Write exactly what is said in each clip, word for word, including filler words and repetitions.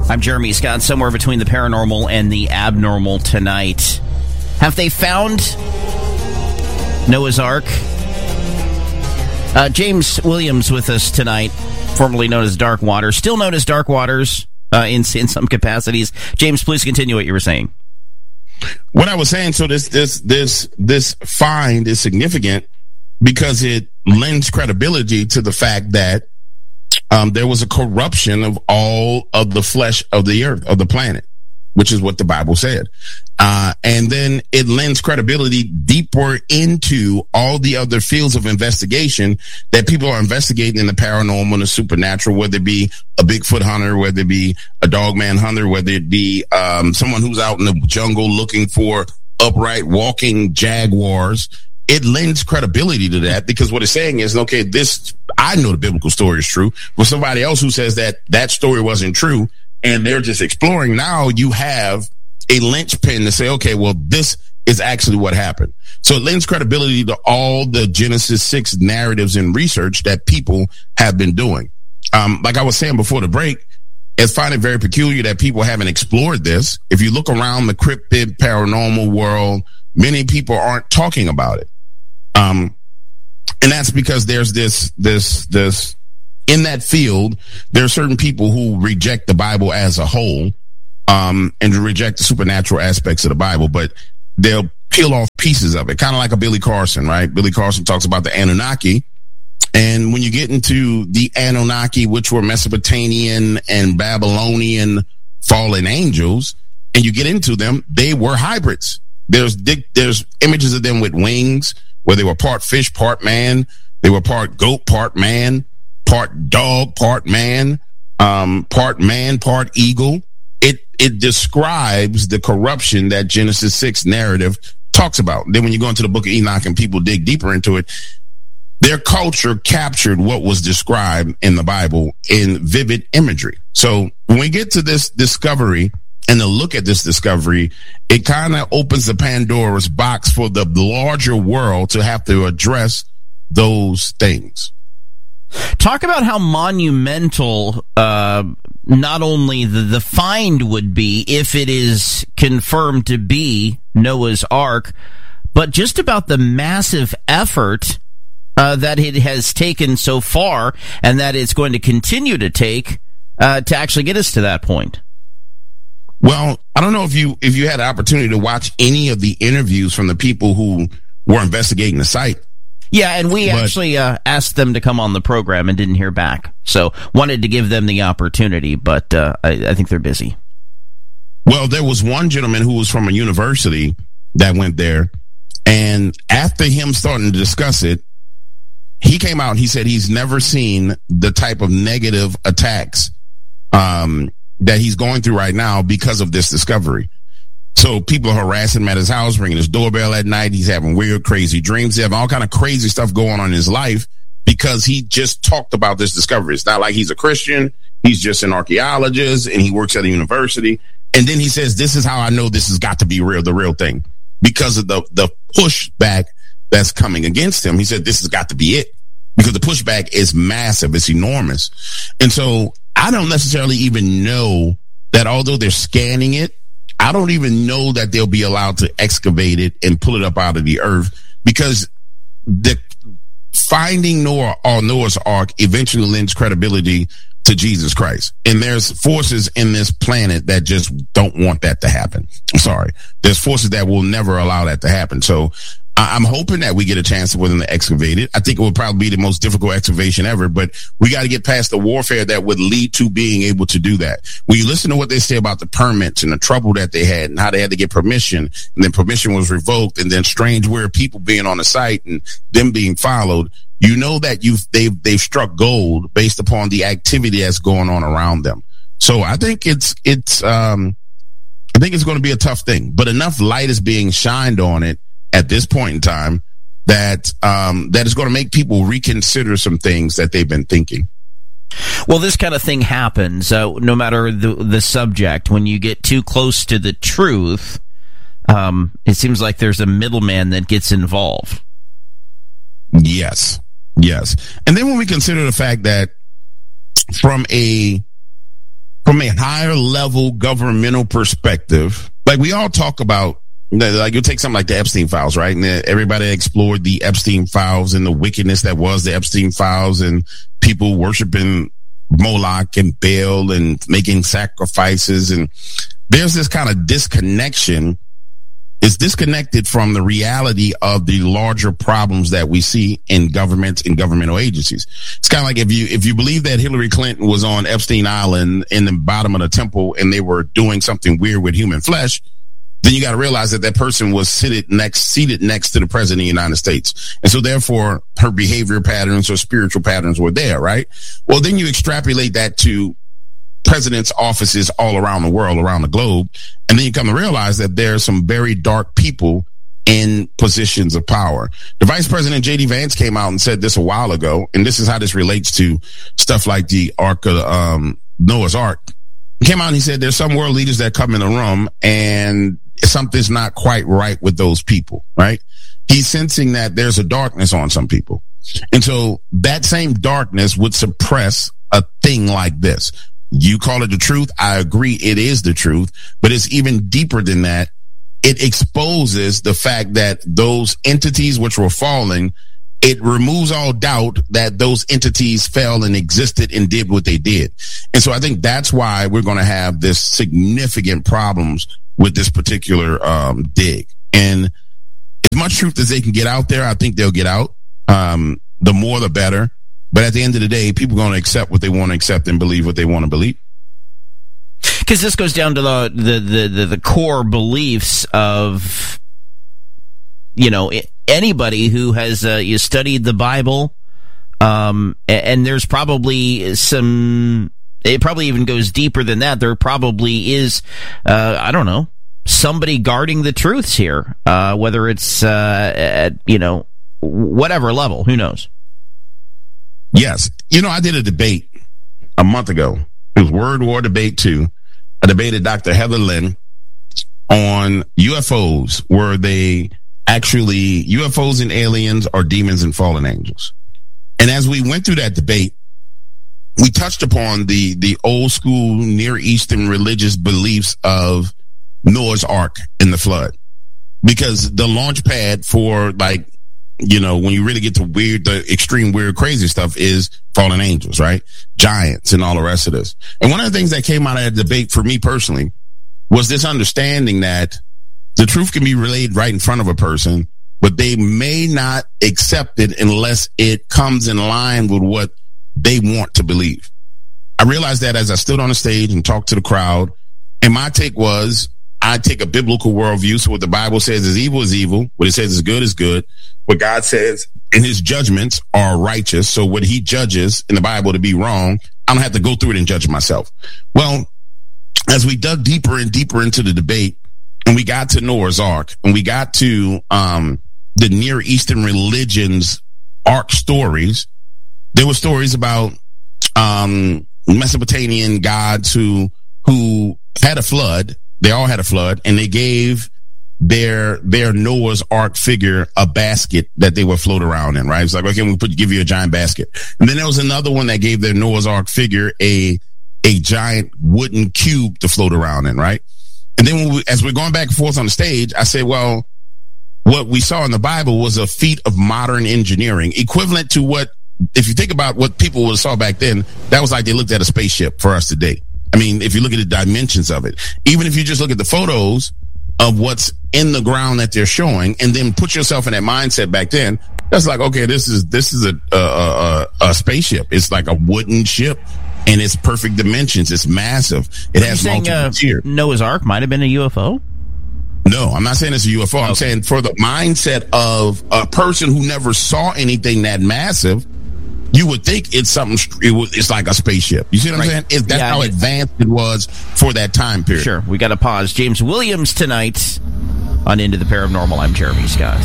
I'm Jeremy Scott, somewhere between the paranormal and the abnormal tonight. Have they found Noah's Ark? Uh, James Williams with us tonight, formerly known as Dark Waters, still known as Dark Waters uh, in, in some capacities. James, please continue what you were saying. What I was saying, so this this this this find is significant because it lends credibility to the fact that Um, there was a corruption of all of the flesh of the earth, of the planet, which is what the Bible said. Uh, and then it lends credibility deeper into all the other fields of investigation that people are investigating in the paranormal and the supernatural, whether it be a Bigfoot hunter, whether it be a dogman hunter, whether it be um, someone who's out in the jungle looking for upright walking jaguars. It lends credibility to that because what it's saying is, okay, this, I know the biblical story is true, but somebody else who says that that story wasn't true and they're just exploring. Now you have a linchpin to say, okay, well, this is actually what happened. So it lends credibility to all the Genesis six narratives and research that people have been doing. Um, like I was saying before the break, I find it very peculiar that people haven't explored this. If you look around the cryptid paranormal world, many people aren't talking about it. Um, and that's because there's this, this, this, in that field, there are certain people who reject the Bible as a whole, um, and reject the supernatural aspects of the Bible, but they'll peel off pieces of it, kind of like a Billy Carson, right? Billy Carson talks about the Anunnaki. And when you get into the Anunnaki, which were Mesopotamian and Babylonian fallen angels, and you get into them, they were hybrids. There's, there's images of them with wings, where they were part fish, part man. They were part goat, part man, part dog, part man, um, part man, part eagle. It it describes the corruption that Genesis six narrative talks about. Then when you go into the book of Enoch and people dig deeper into it, their culture captured what was described in the Bible in vivid imagery. So when we get to this discovery, and to look at this discovery, it kind of opens the Pandora's box for the larger world to have to address those things. Talk about how monumental uh, not only the, the find would be if it is confirmed to be Noah's Ark, but just about the massive effort uh, that it has taken so far and that it's going to continue to take uh, to actually get us to that point. Well, I don't know if you if you had the opportunity to watch any of the interviews from the people who were investigating the site. Yeah, and we but, actually uh, asked them to come on the program and didn't hear back. So wanted to give them the opportunity, but uh, I, I think they're busy. Well, there was one gentleman who was from a university that went there, and after him starting to discuss it, he came out and he said he's never seen the type of negative attacks um that he's going through right now because of this discovery. So people are harassing him at his house, ringing his doorbell at night. He's having weird, crazy dreams. He have all kind of crazy stuff going on in his life because he just talked about this discovery. It's not like he's a Christian. He's just an archaeologist and he works at a university. And then he says, this is how I know this has got to be real, the real thing, because of the, the pushback that's coming against him. He said, this has got to be it because the pushback is massive. It's enormous. And so I don't necessarily even know that although they're scanning it, I don't even know that they'll be allowed to excavate it and pull it up out of the earth because the finding Noah or Noah's Ark eventually lends credibility to Jesus Christ. And there's forces in this planet that just don't want that to happen. I'm sorry. There's forces that will never allow that to happen. So I'm hoping that we get a chance for them to excavate it. I think it would probably be the most difficult excavation ever, but we got to get past the warfare that would lead to being able to do that. When you listen to what they say about the permits and the trouble that they had and how they had to get permission, and then permission was revoked, and then strange, weird people being on the site and them being followed, you know that you've they've they've struck gold based upon the activity that's going on around them. So I think it's it's um I think it's going to be a tough thing, but enough light is being shined on it at this point in time that um, that is going to make people reconsider some things that they've been thinking. Well, this kind of thing happens, uh, no matter the the subject. When you get too close to the truth, um, it seems like there's a middleman that gets involved. Yes, yes. And then when we consider the fact that from a from a higher level governmental perspective, like we all talk about, like you take something like the Epstein files, right? And everybody explored the Epstein files and the wickedness that was the Epstein files and people worshiping Moloch and Baal and making sacrifices. And there's this kind of disconnection. It's disconnected from the reality of the larger problems that we see in governments and governmental agencies. It's kind of like if you, if you believe that Hillary Clinton was on Epstein Island in the bottom of the temple and they were doing something weird with human flesh, then you got to realize that that person was seated next, seated next to the president of the United States. And so therefore her behavior patterns or spiritual patterns were there, right? Well, then you extrapolate that to presidents' offices all around the world, around the globe. And then you come to realize that there are some very dark people in positions of power. The Vice President J D Vance came out and said this a while ago, and this is how this relates to stuff like the Ark of um, Noah's Ark. He came out and he said there's some world leaders that come in the room and something's not quite right with those people, right? He's sensing that there's a darkness on some people. And so that same darkness would suppress a thing like this. You call it the truth. I agree. It is the truth, but it's even deeper than that. It exposes the fact that those entities which were falling, it removes all doubt that those entities fell and existed and did what they did. And so I think that's why we're going to have this significant problems with this particular um, dig. And as much truth as they can get out there, I think they'll get out. Um, the more, the better. But at the end of the day, people are going to accept what they want to accept and believe what they want to believe. Because this goes down to the, the, the, the, the core beliefs of, you know, anybody who has uh, you studied the Bible. Um, and there's probably some, it probably even goes deeper than that. There probably is, uh, I don't know, somebody guarding the truths here, uh, whether it's, uh, at, you know, whatever level, who knows? Yes. You know, I did a debate a month ago. It was Word War Debate two. I debated Doctor Heather Lynn on U F Os. Were they actually U F Os and aliens or demons and fallen angels? And as we went through that debate, we touched upon the, the old school Near Eastern religious beliefs of Noah's Ark and the flood. Because the launch pad for, like, you know, when you really get to weird, the extreme weird, crazy stuff is fallen angels, right? Giants and all the rest of this. And one of the things that came out of that debate for me personally was this understanding that the truth can be relayed right in front of a person, but they may not accept it unless it comes in line with what they want to believe. I realized that as I stood on the stage and talked to the crowd, and my take was, I take a biblical worldview. So what the Bible says is evil is evil. What it says is good is good. What God says in his judgments are righteous. So what he judges in the Bible to be wrong, I don't have to go through it and judge myself. Well, as we dug deeper and deeper into the debate, and we got to Noah's Ark, and we got to um, the Near Eastern religions' Ark stories, there were stories about um, Mesopotamian gods who who had a flood. They all had a flood, and they gave their their Noah's Ark figure a basket that they would float around in, right? It's like, okay, we put give you a giant basket. And then there was another one that gave their Noah's Ark figure a a giant wooden cube to float around in, right? And then when we, as we're going back and forth on the stage, I said, well, what we saw in the Bible was a feat of modern engineering, equivalent to what, if you think about what people would have saw back then, that was like they looked at a spaceship for us today. I mean, if you look at the dimensions of it, even if you just look at the photos of what's in the ground that they're showing, and then put yourself in that mindset back then, that's like, okay, this is this is a a, a, a spaceship. It's like a wooden ship, and it's perfect dimensions. It's massive. It has multiple uh, tiers. Noah's Ark might have been a U F O. No, I'm not saying it's a U F O. I'm okay. saying for the mindset of a person who never saw anything that massive, you would think it's something, it was, it's like a spaceship. You see what right. I'm saying? It, that's yeah, how advanced it was for that time period. Sure. We got to pause. James Williams tonight on Into the Paranormal. I'm Jeremy Scott.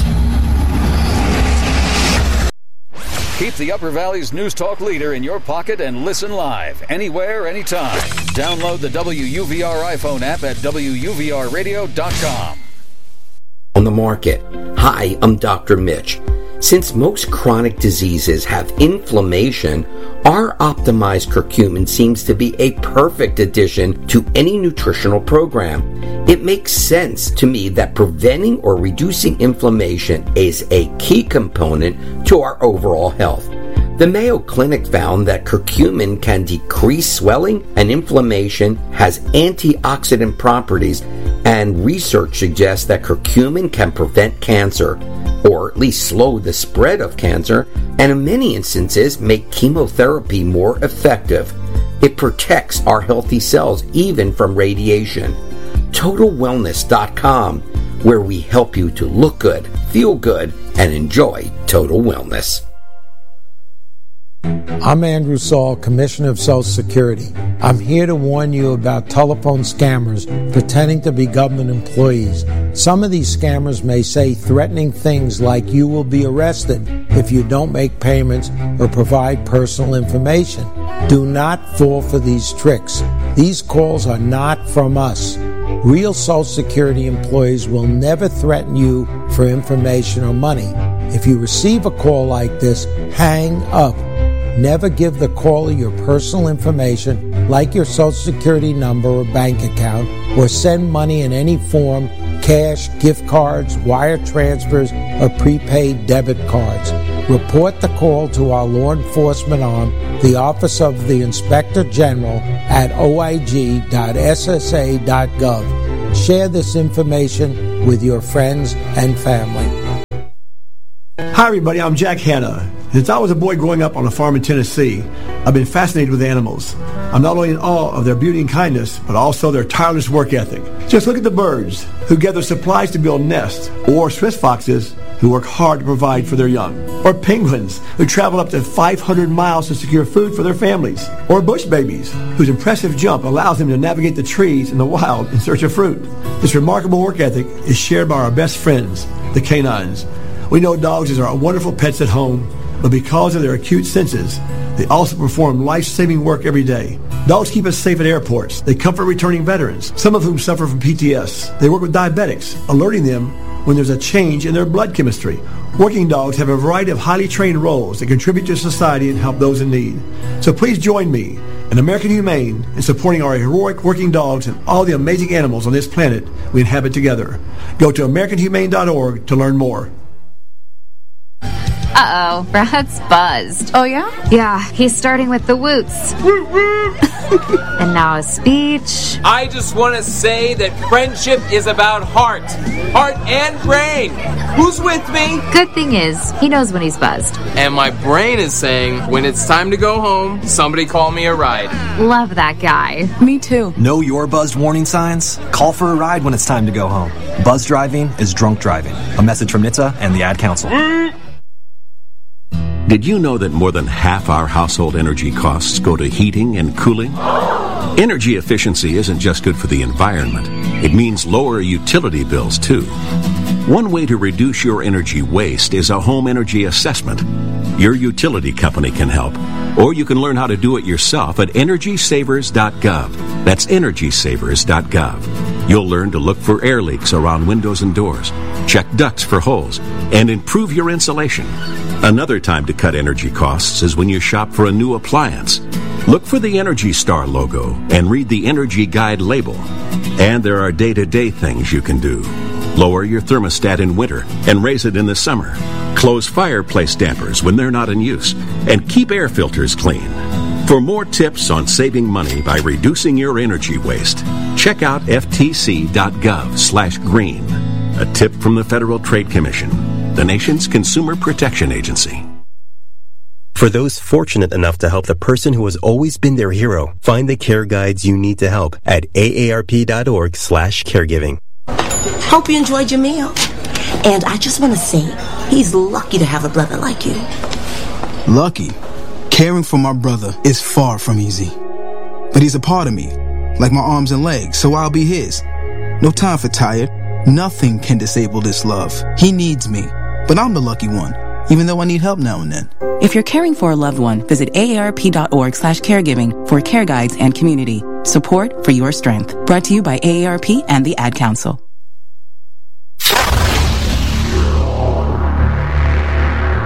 Keep the Upper Valley's News Talk leader in your pocket and listen live, anywhere, anytime. Download the W U V R iPhone app at W U V R radio dot com. On the market. Hi, I'm Doctor Mitch. Since most chronic diseases have inflammation, our optimized curcumin seems to be a perfect addition to any nutritional program. It makes sense to me that preventing or reducing inflammation is a key component to our overall health. The Mayo Clinic found that curcumin can decrease swelling and inflammation, has antioxidant properties, and research suggests that curcumin can prevent cancer, or at least slow the spread of cancer, and in many instances make chemotherapy more effective. It protects our healthy cells even from radiation. Total Wellness dot com, where we help you to look good, feel good, and enjoy total wellness. I'm Andrew Saul, Commissioner of Social Security. I'm here to warn you about telephone scammers pretending to be government employees. Some of these scammers may say threatening things like you will be arrested if you don't make payments or provide personal information. Do not fall for these tricks. These calls are not from us. Real Social Security employees will never threaten you for information or money. If you receive a call like this, hang up. Never give the caller your personal information, like your Social Security number or bank account, or send money in any form, cash, gift cards, wire transfers, or prepaid debit cards. Report the call to our law enforcement arm, the Office of the Inspector General, at o i g dot s s a dot gov. Share this information with your friends and family. Hi everybody, I'm Jack Hanna. Since I was a boy growing up on a farm in Tennessee, I've been fascinated with animals. I'm not only in awe of their beauty and kindness, but also their tireless work ethic. Just look at the birds who gather supplies to build nests, or Swiss foxes who work hard to provide for their young, or penguins who travel up to five hundred miles to secure food for their families, or bush babies whose impressive jump allows them to navigate the trees in the wild in search of fruit. This remarkable work ethic is shared by our best friends, the canines. We know dogs are wonderful pets at home, but because of their acute senses, they also perform life-saving work every day. Dogs keep us safe at airports. They comfort returning veterans, some of whom suffer from P T S. They work with diabetics, alerting them when there's a change in their blood chemistry. Working dogs have a variety of highly trained roles that contribute to society and help those in need. So please join me and American Humane in supporting our heroic working dogs and all the amazing animals on this planet we inhabit together. Go to american humane dot org to learn more. Uh-oh, Brad's buzzed. Oh, yeah? Yeah, he's starting with the woots. And now a speech. I just want to say that friendship is about heart. Heart and brain. Who's with me? Good thing is, he knows when he's buzzed. And my brain is saying, when it's time to go home, somebody call me a ride. Love that guy. Me too. Know your buzzed warning signs? Call for a ride when it's time to go home. Buzz driving is drunk driving. A message from N H T S A and the Ad Council. Did you know that more than half our household energy costs go to heating and cooling? Energy efficiency isn't just good for the environment. It means lower utility bills, too. One way to reduce your energy waste is a home energy assessment. Your utility company can help, or you can learn how to do it yourself at energy savers dot gov. That's energy savers dot gov. You'll learn to look for air leaks around windows and doors, check ducts for holes, and improve your insulation. Another time to cut energy costs is when you shop for a new appliance. Look for the Energy Star logo and read the Energy Guide label. And there are day-to-day things you can do. Lower your thermostat in winter and raise it in the summer. Close fireplace dampers when they're not in use. And keep air filters clean. For more tips on saving money by reducing your energy waste, check out ftc.gov slash green. A tip from the Federal Trade Commission, the nation's consumer protection agency. For those fortunate enough to help the person who has always been their hero, find the care guides you need to help at A A R P dot org slash caregiving. Hope you enjoyed your meal. And I just want to say, he's lucky to have a brother like you. Lucky? Caring for my brother is far from easy. But he's a part of me, like my arms and legs, so I'll be his. No time for tired. Nothing can disable this love. He needs me, but I'm the lucky one, even though I need help now and then. If you're caring for a loved one, visit A A R P dot org slash caregiving for care guides and community. Support for your strength. Brought to you by A A R P and the Ad Council.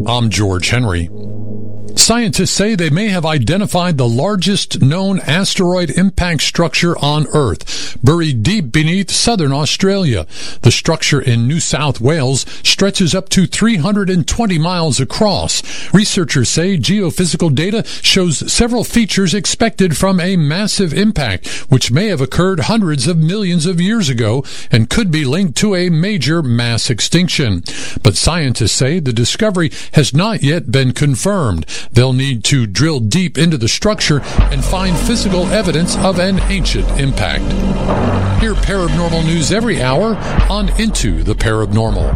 I'm George Henry. Scientists say they may have identified the largest known asteroid impact structure on Earth, buried deep beneath southern Australia. The structure in New South Wales stretches up to three hundred twenty miles across. Researchers say geophysical data shows several features expected from a massive impact, which may have occurred hundreds of millions of years ago and could be linked to a major mass extinction. But scientists say the discovery has not yet been confirmed. They'll need to drill deep into the structure and find physical evidence of an ancient impact. Hear Paranormal News every hour on Into the Paranormal.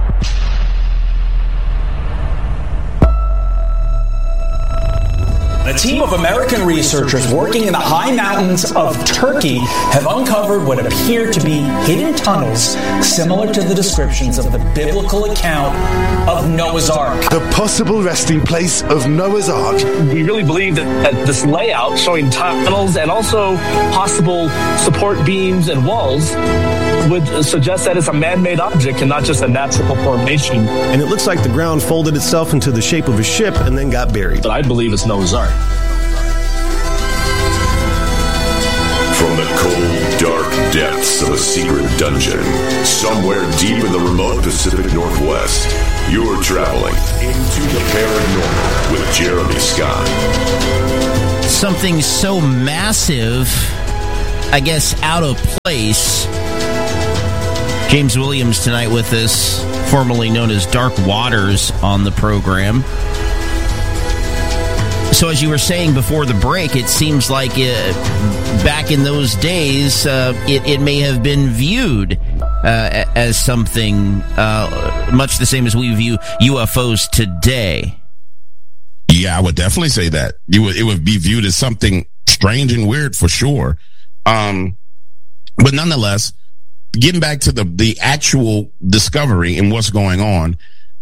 A team of American researchers working in the high mountains of Turkey have uncovered what appear to be hidden tunnels similar to the descriptions of the biblical account of Noah's Ark. The possible resting place of Noah's Ark. We really believe that, that this layout showing tunnels and also possible support beams and walls would suggest that it's a man-made object and not just a natural formation. And it looks like the ground folded itself into the shape of a ship and then got buried. But I believe it's Noah's Ark. From the cold, dark depths of a secret dungeon, somewhere deep in the remote Pacific Northwest, you're traveling into the paranormal with Jeremy Scott. Something so massive, I guess, out of place. James Williams tonight with us, formerly known as Dark Waters, on the program. So as you were saying before the break, it seems like uh, back in those days, uh, it, it may have been viewed uh, as something uh, much the same as we view U F Os today. Yeah, I would definitely say that. You would, it would be viewed as something strange and weird for sure. Um, but nonetheless, getting back to the, the actual discovery and what's going on,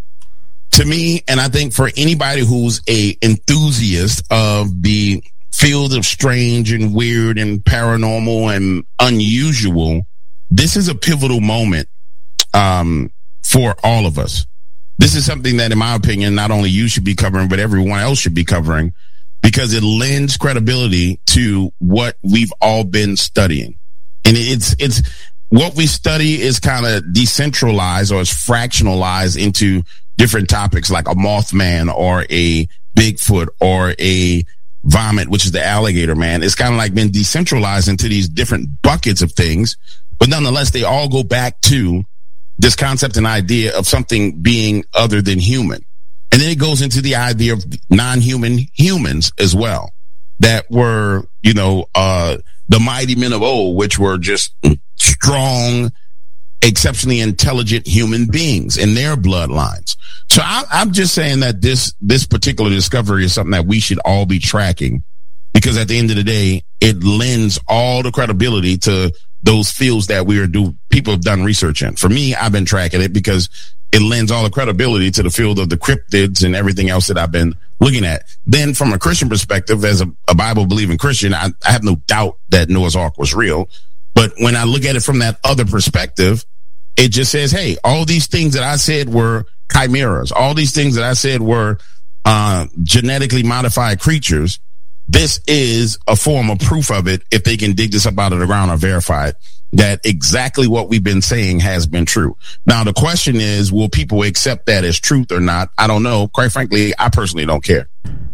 to me, and I think for anybody who's a enthusiast of the field of strange and weird and paranormal and unusual, this is a pivotal moment um, for all of us. This is something that, in my opinion, not only you should be covering, but everyone else should be covering, because it lends credibility to what we've all been studying. And it's, it's, what we study is kind of decentralized or is fractionalized into different topics like a Mothman or a Bigfoot or a vomit, which is the alligator man. It's kind of like been decentralized into these different buckets of things, but nonetheless, they all go back to this concept and idea of something being other than human. And then it goes into the idea of non-human humans as well, that were, you know, uh, the mighty men of old, which were just strong, exceptionally intelligent human beings in their bloodlines. So I, I'm just saying that this, this particular discovery is something that we should all be tracking, because at the end of the day, it lends all the credibility to those fields that we are do, people have done research in. For me, I've been tracking it because it lends all the credibility to the field of the cryptids and everything else that I've been looking at. Then from a Christian perspective, as a, a Bible believing Christian, I, I have no doubt that Noah's Ark was real. But when I look at it from that other perspective, it just says, hey, all these things that I said were chimeras, all these things that I said were uh, genetically modified creatures, this is a form of proof of it if they can dig this up out of the ground or verify it, that exactly what we've been saying has been true. Now, the question is, will people accept that as truth or not? I don't know. Quite frankly, I personally don't care.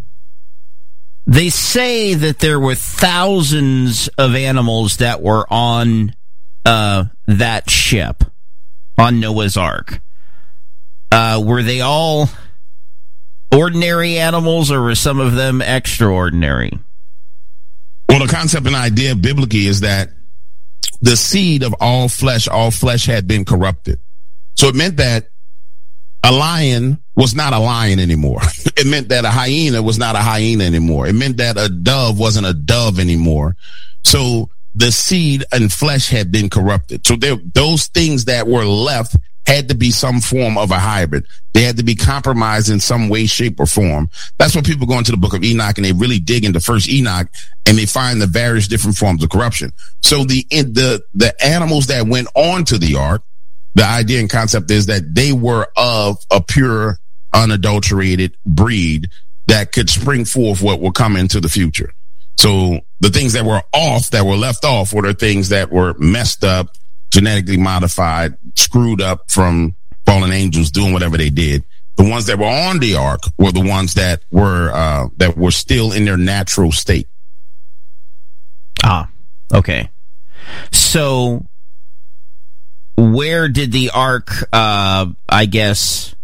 They say that there were thousands of animals that were on uh, that ship, on Noah's Ark. Uh, were they all ordinary animals, or were some of them extraordinary? Well, the concept and idea biblically is that the seed of all flesh, all flesh had been corrupted. So it meant that a lion was not a lion anymore. It meant that a hyena was not a hyena anymore. It meant that a dove wasn't a dove anymore. So the seed and flesh had been corrupted. So there, those things that were left had to be some form of a hybrid. They had to be compromised in some way, shape, or form. That's when people go into the book of Enoch and they really dig into first Enoch and they find the various different forms of corruption. So the, the, the animals that went on to the ark, the idea and concept is that they were of a pure unadulterated breed that could spring forth what will come into the future. So the things that were off, that were left off, were the things that were messed up, genetically modified, screwed up from fallen angels doing whatever they did. The ones that were on the ark were the ones that were uh, that were still in their natural state. Ah, okay. So where did the ark, uh, I guess,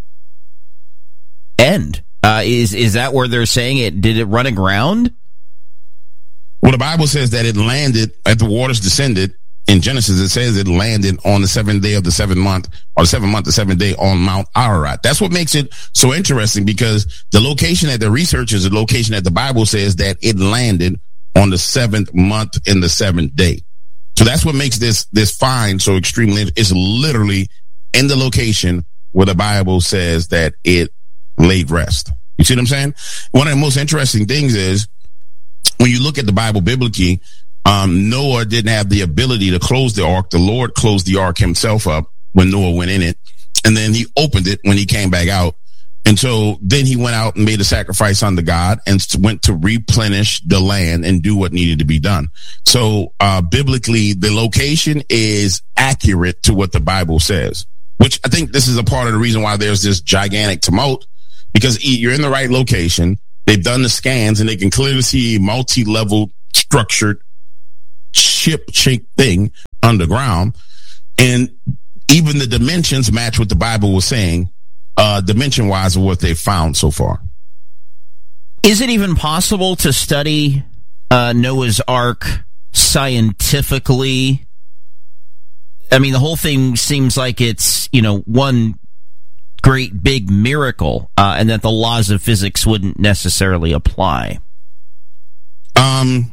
end? Uh, is is that where they're saying it? Did it run aground? Well, the Bible says that it landed, as the waters descended. In Genesis, it says it landed on the seventh day of the seventh month, or the seventh month, the seventh day on Mount Ararat. That's what makes it so interesting, because the location that the research is the location that the Bible says that it landed on the seventh month in the seventh day. So that's what makes this, this find so extremely, it's literally in the location where the Bible says that it laid rest. You see what I'm saying? One of the most interesting things is when you look at the Bible biblically, Um, Noah didn't have the ability to close the ark. The Lord closed the ark himself up when Noah went in it. And then he opened it when he came back out. And so then he went out and made a sacrifice unto God and went to replenish the land and do what needed to be done. So, uh, biblically, the location is accurate to what the Bible says, which I think this is a part of the reason why there's this gigantic tumult, because you're in the right location. They've done the scans and they can clearly see multi-level structured ship-shaped thing underground, and even the dimensions match what the Bible was saying, uh, dimension-wise, of what they've found so far. Is it even possible to study uh, Noah's Ark scientifically? I mean, the whole thing seems like it's, you know, one great big miracle, uh, and that the laws of physics wouldn't necessarily apply. Um...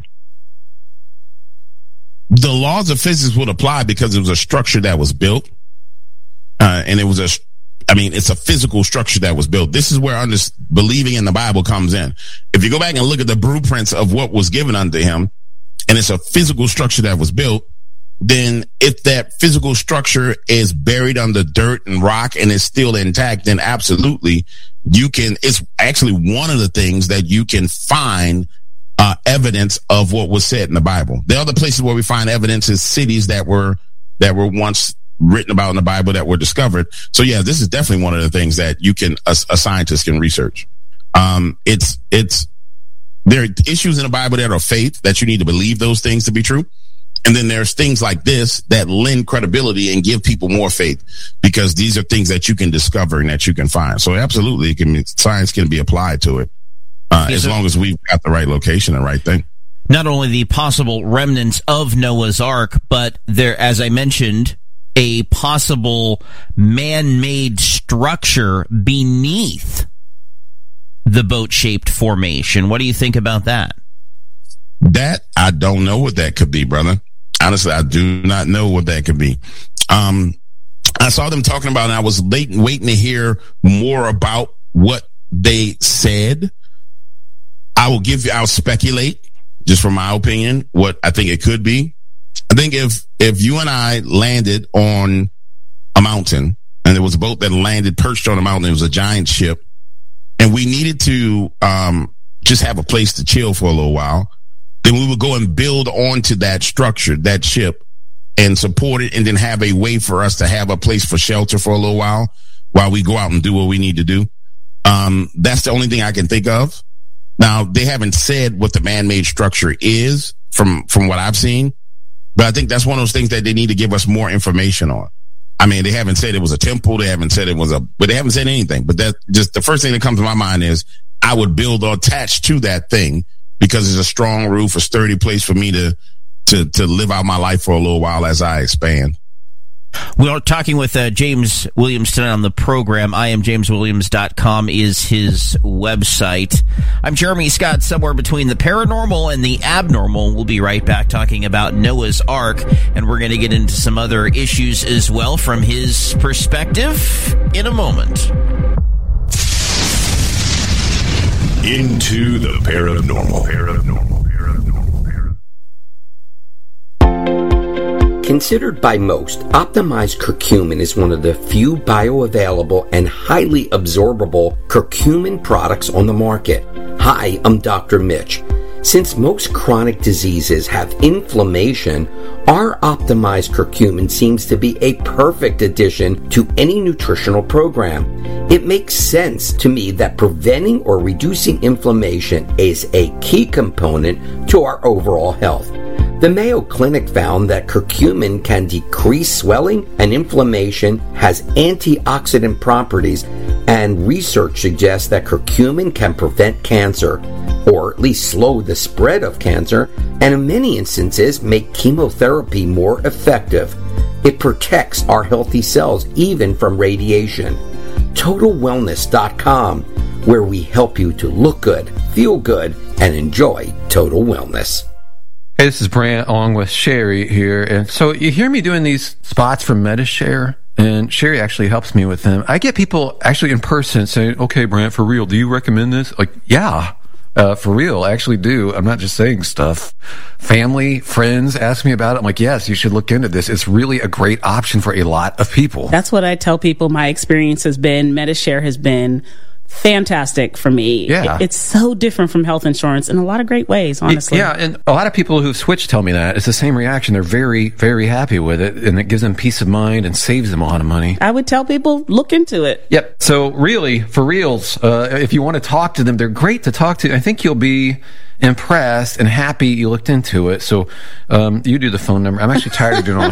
The laws of physics would apply because it was a structure that was built. Uh, and it was a, I mean, it's a physical structure that was built. This is where under, believing in the Bible comes in. If you go back and look at the blueprints of what was given unto him, and it's a physical structure that was built, then if that physical structure is buried under dirt and rock and is still intact, then absolutely you can, it's actually one of the things that you can find Uh, evidence of what was said in the Bible. The other places where we find evidence is cities that were that were once written about in the Bible that were discovered. So yeah, this is definitely one of the things that you can a, a scientist can research. Um, it's it's there are issues in the Bible that are faith, that you need to believe those things to be true, and then there's things like this that lend credibility and give people more faith, because these are things that you can discover and that you can find. So absolutely, it can, science can be applied to it. Uh, as long as we've got the right location and right thing. Not only the possible remnants of Noah's Ark, but there, as I mentioned, a possible man-made structure beneath the boat-shaped formation. What do you think about that? That, I don't know what that could be, brother. Honestly, I do not know what that could be. Um, I saw them talking about it, and I was late, waiting to hear more about what they said. I will give you, I'll speculate, just from my opinion, what I think it could be. I think if, if you and I landed on a mountain, and there was a boat that landed perched on a mountain, it was a giant ship, and we needed to, um, just have a place to chill for a little while, then we would go and build onto that structure, that ship, and support it, and then have a way for us to have a place for shelter for a little while, while we go out and do what we need to do. Um, that's the only thing I can think of. Now, they haven't said what the man-made structure is from, from what I've seen, but I think that's one of those things that they need to give us more information on. I mean, they haven't said it was a temple. They haven't said it was a, but they haven't said anything. But that just the first thing that comes to my mind is I would build or attach to that thing, because it's a strong roof, a sturdy place for me to, to, to live out my life for a little while as I expand. We are talking with uh, James Williams tonight on the program. I am james williams dot com is his website. I'm Jeremy Scott, somewhere between the paranormal and the abnormal. We'll be right back talking about Noah's Ark, and we're going to get into some other issues as well from his perspective in a moment. Into the paranormal. Paranormal. Paranormal. Paranormal. Considered by most, optimized curcumin is one of the few bioavailable and highly absorbable curcumin products on the market. Hi, I'm Doctor Mitch. Since most chronic diseases have inflammation, our optimized curcumin seems to be a perfect addition to any nutritional program. It makes sense to me that preventing or reducing inflammation is a key component to our overall health. The Mayo Clinic found that curcumin can decrease swelling and inflammation, has antioxidant properties, and research suggests that curcumin can prevent cancer, or at least slow the spread of cancer, and in many instances make chemotherapy more effective. It protects our healthy cells even from radiation. Total Wellness dot com, where we help you to look good, feel good, and enjoy total wellness. Hey, this is Brant along with Sherry here. And so you hear me doing these spots for MediShare, and Sherry actually helps me with them. I get people actually in person saying, okay, Brant, for real, do you recommend this? Like, yeah, uh, for real, I actually do. I'm not just saying stuff. Family, friends ask me about it. I'm like, yes, you should look into this. It's really a great option for a lot of people. That's what I tell people my experience has been. MediShare has been fantastic for me. Yeah. It, it's so different from health insurance in a lot of great ways, honestly. Yeah, and a lot of people who've switched tell me that. It's the same reaction. They're very, very happy with it, and it gives them peace of mind and saves them a lot of money. I would tell people, look into it. Yep. So really, for reals, uh, if you want to talk to them, they're great to talk to. I think you'll be impressed and happy you looked into it. So um, you do the phone number. I'm actually tired of doing all the